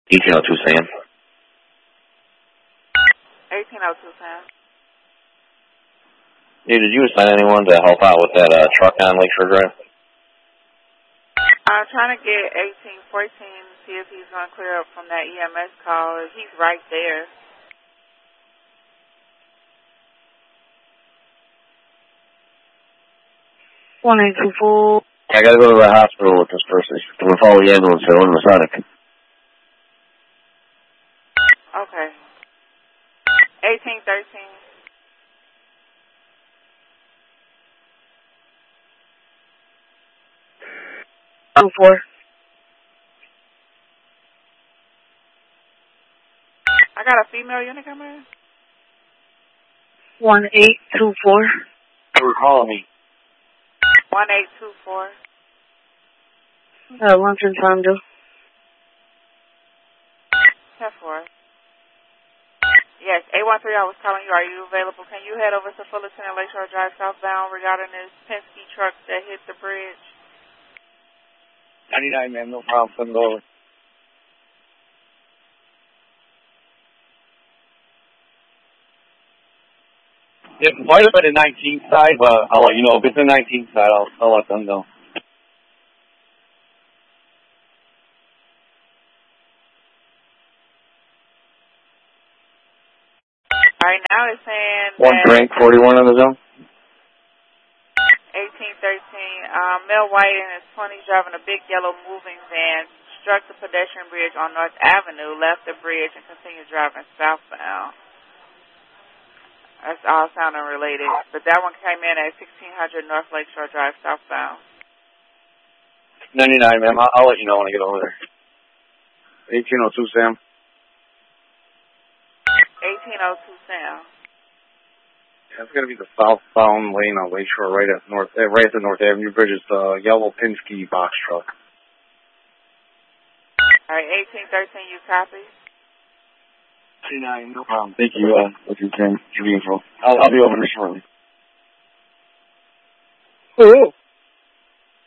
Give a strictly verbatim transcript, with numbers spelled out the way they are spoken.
eighteen oh two Sam. eighteen oh two Sam. Hey, did you assign anyone to help out with that uh, truck on Lakeshore Drive? I'm trying to get eighteen fourteen, see if he's going to clear up from that E M S call. He's right there. one eight two four. I gotta go to the hospital with this person. With all the ambulance here on the Masonic. Okay. eighteen thirteen. Two four. I got a female unit coming in. One eight two four. They were calling me. One eight two four. Uh, lunch and Tondo. ten four. Yes, eight one three, I was calling you. Are you available? Can you head over to Fullerton and Lakeshore Drive southbound regarding this Penske truck that hit the bridge? ninety-nine, man. No problem. Send it over. It might have been a nineteen side, but I'll let you know. If it's a nineteen side, I'll, I'll let them know. All right, now it's saying One that drink, forty-one on the zone. eighteen thirteen, um, Mel White and his twenties driving a big yellow moving van struck the pedestrian bridge on North Avenue, left the bridge, and continued driving southbound. That's all sounding related. But that one came in at sixteen hundred North Lakeshore Drive southbound. ninety-nine, ma'am. I'll, I'll let you know when I get over there. eighteen oh two, Sam. eighteen oh two Sam. That's going to be the southbound lane on Lakeshore, right at North, uh, right at the North Avenue Bridge. It's the yellow Penske box truck. All right, eighteen thirteen, you copy? ninety-nine, no problem. Thank you, uh, if you can, give me info. I'll, I'll be over there shortly. Ooh.